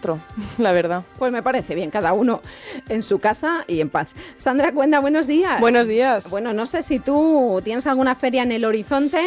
nuestro, la verdad. Pues me parece bien, cada uno en su casa y en paz. Sandra Cuenda, buenos días. Buenos días. Bueno, no sé si tú tienes alguna feria en el horizonte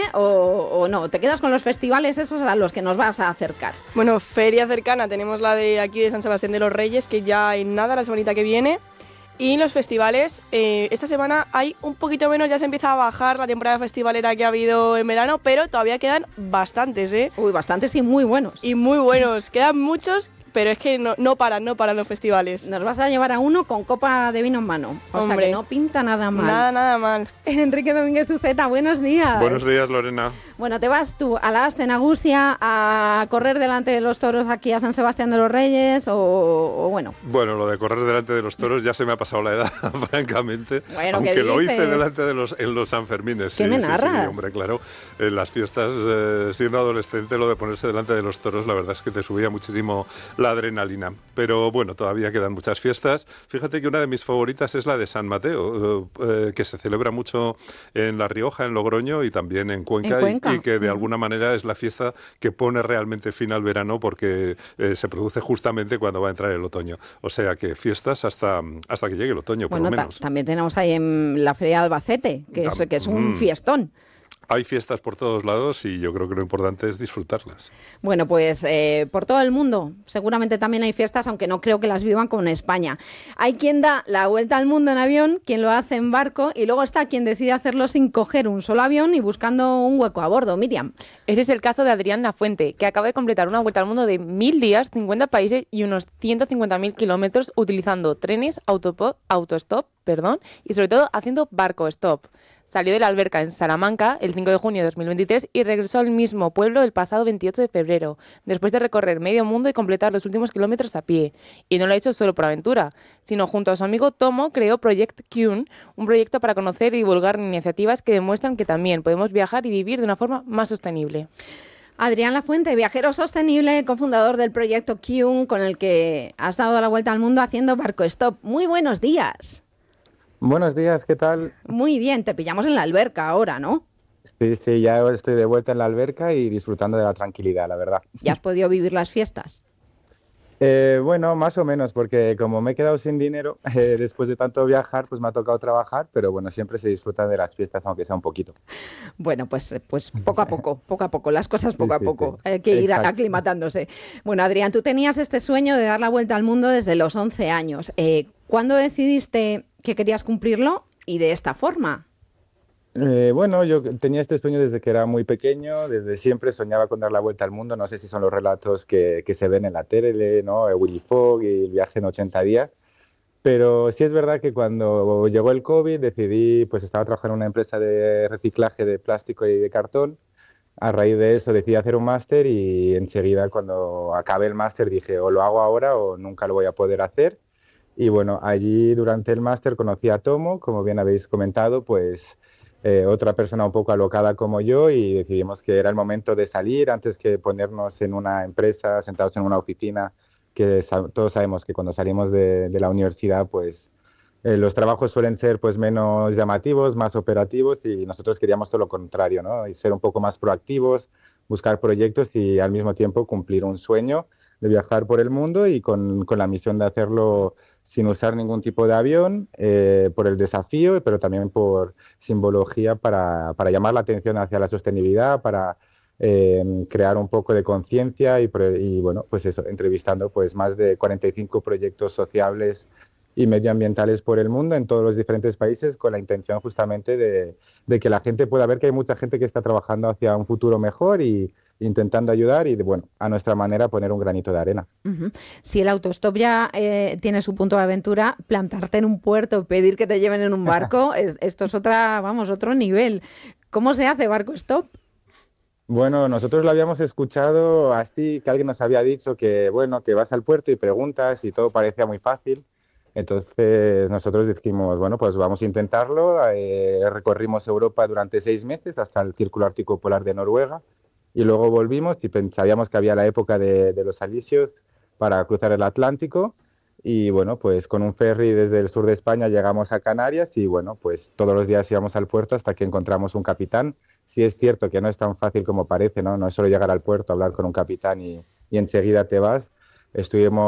o no. ¿Te quedas con los festivales esos a los que nos vas a acercar? Bueno, feria cercana, tenemos la de aquí de San Sebastián de los Reyes, que ya en nada, la semanita que viene. Y los festivales, esta semana hay un poquito menos, ya se empieza a bajar la temporada festivalera que ha habido en verano, pero todavía quedan bastantes, ¿eh? Uy, bastantes y muy buenos. Y muy buenos, quedan muchos, pero es que no paran los festivales. Nos vas a llevar a uno con copa de vino en mano, o Hombre, sea que no pinta nada mal. Nada mal. Enrique Domínguez Uceta, buenos días. Buenos días, Lorena. Bueno, te vas tú a la Astenagusia a correr delante de los toros aquí a San Sebastián de los Reyes o bueno. Bueno, lo de correr delante de los toros ya se me ha pasado la edad, francamente. Bueno, aunque lo hice delante de en los Sanfermines. ¿Qué me narras? Sí, hombre, claro. En las fiestas, siendo adolescente, lo de ponerse delante de los toros, la verdad es que te subía muchísimo la adrenalina. Pero bueno, todavía quedan muchas fiestas. Fíjate que una de mis favoritas es la de San Mateo, que se celebra mucho en La Rioja, en Logroño y también en Cuenca. Y que de alguna manera es la fiesta que pone realmente fin al verano porque se produce justamente cuando va a entrar el otoño. O sea que fiestas hasta que llegue el otoño, por lo menos. También tenemos ahí en la Feria de Albacete, que es un fiestón. Hay fiestas por todos lados y yo creo que lo importante es disfrutarlas. Bueno, pues por todo el mundo seguramente también hay fiestas, aunque no creo que las vivan como en España. Hay quien da la vuelta al mundo en avión, quien lo hace en barco y luego está quien decide hacerlo sin coger un solo avión y buscando un hueco a bordo. Miriam. Ese es el caso de Adrián Lafuente, que acaba de completar una vuelta al mundo de 1000 días, 50 países y unos 150.000 kilómetros utilizando trenes, autostop, y sobre todo haciendo barco stop. Salió de la alberca en Salamanca el 5 de junio de 2023 y regresó al mismo pueblo el pasado 28 de febrero, después de recorrer medio mundo y completar los últimos kilómetros a pie. Y no lo ha hecho solo por aventura, sino junto a su amigo Tomo creó Project Kyun, un proyecto para conocer y divulgar iniciativas que demuestran que también podemos viajar y vivir de una forma más sostenible. Adrián Lafuente, viajero sostenible, cofundador del proyecto Kyun, con el que has dado la vuelta al mundo haciendo barco stop. Muy buenos días. Buenos días, ¿qué tal? Muy bien, te pillamos en la alberca ahora, ¿no? Sí, ya estoy de vuelta en la alberca y disfrutando de la tranquilidad, la verdad. ¿Ya has podido vivir las fiestas? Bueno, más o menos, porque como me he quedado sin dinero, después de tanto viajar, pues me ha tocado trabajar, pero bueno, siempre se disfruta de las fiestas, aunque sea un poquito. Bueno, pues poco a poco, las cosas poco a poco, hay que ir aclimatándose. Bueno, Adrián, tú tenías este sueño de dar la vuelta al mundo desde los 11 años. ¿Cuándo decidiste que querías cumplirlo y de esta forma? Bueno, yo tenía este sueño desde que era muy pequeño, desde siempre soñaba con dar la vuelta al mundo. No sé si son los relatos que se ven en la tele, ¿no? Willy Fogg y el viaje en 80 días. Pero sí es verdad que cuando llegó el COVID decidí, pues estaba trabajando en una empresa de reciclaje de plástico y de cartón. A raíz de eso decidí hacer un máster y enseguida cuando acabé el máster dije o lo hago ahora o nunca lo voy a poder hacer. Y bueno, allí durante el máster conocí a Tomo, como bien habéis comentado, pues otra persona un poco alocada como yo y decidimos que era el momento de salir antes que ponernos en una empresa, sentados en una oficina, que todos sabemos que cuando salimos de la universidad, pues los trabajos suelen ser pues menos llamativos, más operativos y nosotros queríamos todo lo contrario, ¿no? Y ser un poco más proactivos, buscar proyectos y al mismo tiempo cumplir un sueño de viajar por el mundo y con la misión de hacerlo sin usar ningún tipo de avión, por el desafío, pero también por simbología para llamar la atención hacia la sostenibilidad, para crear un poco de conciencia y bueno, pues eso, entrevistando pues más de 45 proyectos sociables y medioambientales por el mundo en todos los diferentes países con la intención justamente de que la gente pueda ver que hay mucha gente que está trabajando hacia un futuro mejor y intentando ayudar y, bueno, a nuestra manera poner un granito de arena. Uh-huh. Si el autostop ya tiene su punto de aventura, plantarte en un puerto, pedir que te lleven en un barco, esto es otro nivel. ¿Cómo se hace barco stop? Bueno, nosotros lo habíamos escuchado así, que alguien nos había dicho que, bueno, que vas al puerto y preguntas y todo parecía muy fácil. Entonces nosotros dijimos, bueno, pues vamos a intentarlo. Recorrimos Europa durante 6 meses hasta el Círculo Ártico Polar de Noruega y luego volvimos y sabíamos que había la época de los alisios para cruzar el Atlántico y bueno, pues con un ferry desde el sur de España llegamos a Canarias y bueno, pues todos los días íbamos al puerto hasta que encontramos un capitán. Sí es cierto que no es tan fácil como parece, ¿no? No es solo llegar al puerto, hablar con un capitán y enseguida te vas. Estuvimos